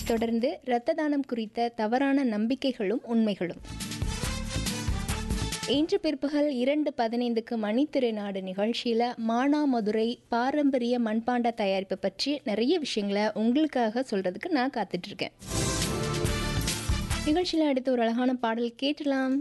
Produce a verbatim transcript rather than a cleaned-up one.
தொடர்ந்து இரத்த தானம் குறித்த தவறான நம்பிக்கைகளும் உண்மைகளும். இன்று பிற்பகல் இரண்டு பதினைந்துக்கு மணித்திரை நாடு நிகழ்ச்சியில் மானாமதுரை பாரம்பரிய மண்பாண்ட தயாரிப்பு பற்றி நிறைய விஷயங்களை உங்களுக்காக சொல்றதுக்கு நான் காத்துட்டு இருக்கேன். நிகழ்ச்சியில் அடுத்து ஒரு அழகான பாடல் கேட்டலாம்.